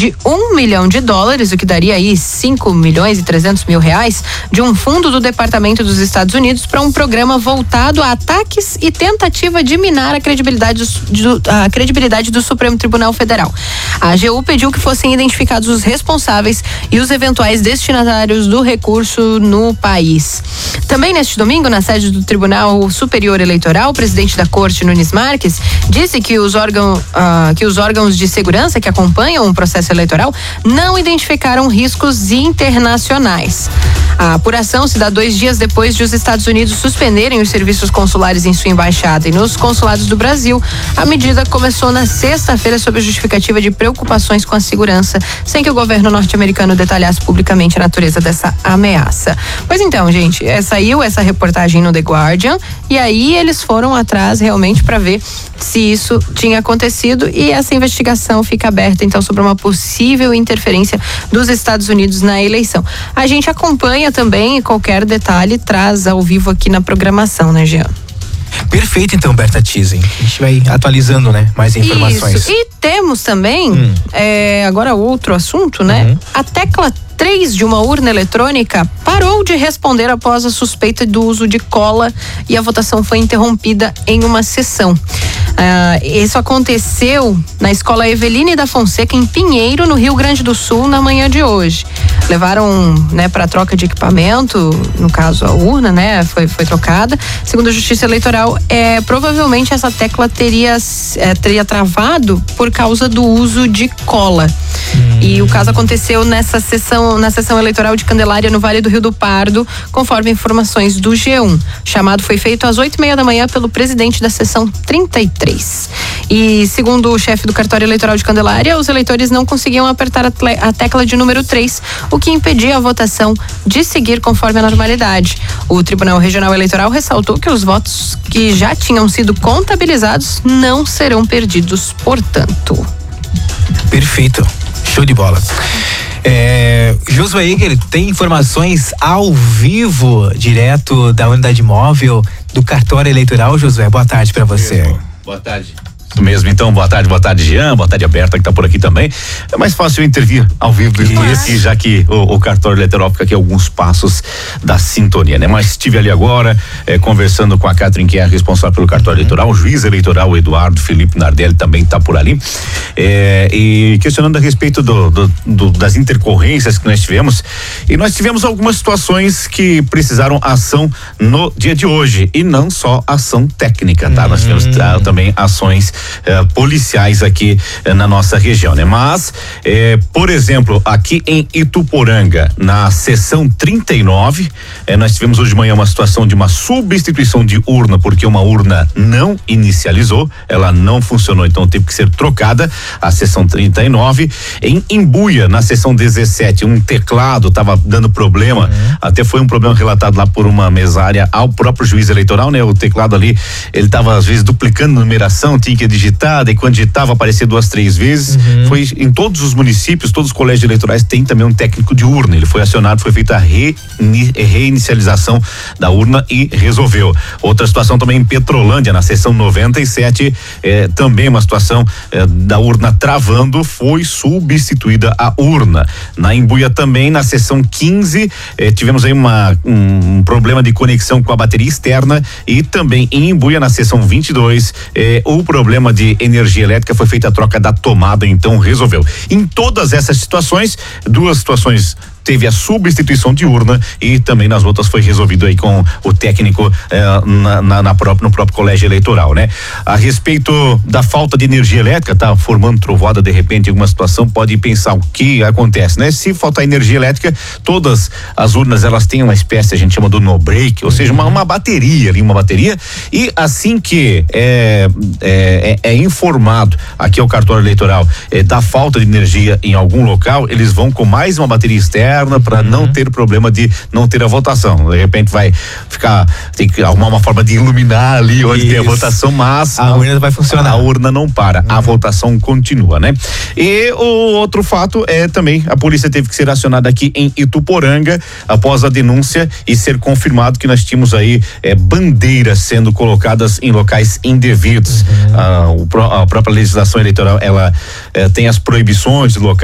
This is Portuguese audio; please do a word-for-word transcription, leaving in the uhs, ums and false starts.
de um milhão de dólares, o que daria aí cinco milhões e trezentos mil reais, de um fundo do Departamento dos Estados Unidos para um programa voltado a ataques e tentativa de minar a credibilidade do, a credibilidade do Supremo Tribunal Federal. A A G U pediu que fossem identificados os responsáveis e os eventuais destinatários do recurso no país. Também neste domingo, na sede do Tribunal Superior Eleitoral, o presidente da Corte, Nunes Marques, disse que os, órgão, uh, que os órgãos de segurança que acompanham o processo eleitoral não identificaram riscos internacionais. A apuração se dá dois dias depois de os Estados Unidos suspenderem os serviços consulares em sua embaixada e nos consulados do Brasil. A medida começou na sexta-feira sob a justificativa de preocupações com a segurança, sem que o governo norte-americano detalhasse publicamente a natureza dessa ameaça. Pois então, gente, é, saiu essa reportagem no The Guardian e aí eles foram atrás realmente para ver se isso tinha acontecido e essa investigação fica aberta então sobre uma possível interferência dos Estados Unidos na eleição. A gente acompanha também e qualquer detalhe traz ao vivo aqui na programação, né, Jean? Perfeito, então, Berta Tizen. A gente vai atualizando, né? Mais informações. Isso. E temos também, hum. é, agora outro assunto, né? Uhum. A tecla três de uma urna eletrônica parou de responder após a suspeita do uso de cola e a votação foi interrompida em uma sessão. Ah, isso aconteceu na escola Eveline da Fonseca, em Pinheiro, no Rio Grande do Sul, na manhã de hoje. Levaram, né, para troca de equipamento, no caso a urna, né, foi, foi trocada. Segundo a Justiça Eleitoral, é, provavelmente essa tecla teria, é, teria travado por causa do uso de cola. Hum. E o caso aconteceu nessa sessão, na sessão eleitoral de Candelária, no Vale do Rio do Pardo, conforme informações do G um. O chamado foi feito às oito e meia da manhã pelo presidente da sessão trinta e três. E segundo o chefe do cartório eleitoral de Candelária, os eleitores não conseguiam apertar a, tle- a tecla de número três, o que impedia a votação de seguir conforme a normalidade. O Tribunal Regional Eleitoral ressaltou que os votos que já tinham sido contabilizados não serão perdidos, portanto. Perfeito. Show de bola. É, Josué Eger, tem informações ao vivo, direto da unidade móvel do cartório eleitoral. Josué, boa tarde para você. Boa tarde. Isso mesmo, então, boa tarde, boa tarde, Jean, boa tarde, Berta, que tá por aqui também. É mais fácil eu intervir ao vivo aqui, já que o, o cartório eleitoral fica aqui a alguns passos da sintonia, né? Mas estive ali agora, eh, conversando com a Catherine, que é a responsável pelo cartório uhum. eleitoral, o juiz eleitoral, o Eduardo Felipe Nardelli, também tá por ali, eh, e questionando a respeito do, do, do, das intercorrências que nós tivemos, e nós tivemos algumas situações que precisaram ação no dia de hoje, e não só ação técnica, tá? Uhum. Nós tivemos tá, também ações Eh, policiais aqui eh, na nossa região, né? Mas, eh, por exemplo, aqui em Ituporanga, na sessão trinta e nove, eh, nós tivemos hoje de manhã uma situação de uma substituição de urna, porque uma urna não inicializou, ela não funcionou, então teve que ser trocada. A sessão trinta e nove, em Imbuia, na sessão dezessete, um teclado estava dando problema, uhum. até foi um problema relatado lá por uma mesária ao próprio juiz eleitoral, né? O teclado ali, ele estava às vezes duplicando a numeração, tinha que digitada, e quando digitava aparecia duas, três vezes. Uhum. Foi em todos os municípios, todos os colégios eleitorais tem também um técnico de urna. Ele foi acionado, foi feita a re, reinicialização da urna e resolveu. Outra situação também em Petrolândia, na sessão noventa e sete, eh, também uma situação eh, da urna travando, foi substituída a urna. Na Imbuia também, na sessão quinze, eh, tivemos aí uma, um, um problema de conexão com a bateria externa, e também em Imbuia, na sessão vinte e dois, eh, o problema de energia elétrica, foi feita a troca da tomada, então resolveu. Em todas essas situações, duas situações teve a substituição de urna, e também nas outras foi resolvido aí com o técnico eh, na, na, na própria, no próprio colégio eleitoral, né? A respeito da falta de energia elétrica, tá formando trovoada de repente em alguma situação, pode pensar o que acontece, né? Se faltar energia elétrica, todas as urnas elas têm uma espécie, a gente chama do no break, ou seja, uma, uma bateria ali, uma bateria, e assim que é, é, é, é informado aqui ao cartório eleitoral é, da falta de energia em algum local, eles vão com mais uma bateria externa para uhum. não ter problema de não ter a votação. De repente vai ficar, tem que arrumar uma forma de iluminar ali onde Isso. tem a votação, mas a urna vai funcionar. A urna não para, uhum. a votação continua, né? E o outro fato é também, a polícia teve que ser acionada aqui em Ituporanga após a denúncia e ser confirmado que nós tínhamos aí é, bandeiras sendo colocadas em locais indevidos. Uhum. Ah, o, a própria legislação eleitoral, ela é, tem as proibições de locais